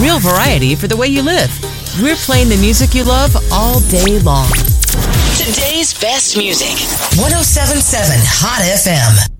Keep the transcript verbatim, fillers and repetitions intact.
real variety for the way you live. We're playing the music you love all day long. Today's best music. one oh seven point seven Hot F M.